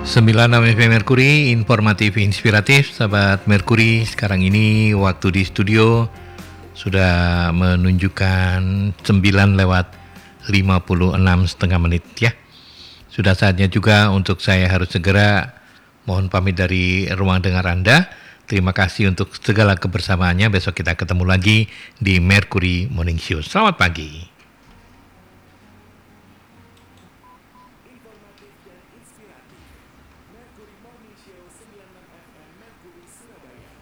96 FM Merkuri, informatif inspiratif, sahabat Merkuri. Sekarang ini waktu di studio sudah menunjukkan 9 lewat 56 setengah menit ya. Sudah saatnya juga untuk saya harus segera mohon pamit dari ruang dengar Anda. Terima kasih untuk segala kebersamaannya. Besok kita ketemu lagi di Merkuri Morning Show. Selamat pagi. Informatif dan inspiratif. Mercury Morning Show 96 FM Mercury Surabaya.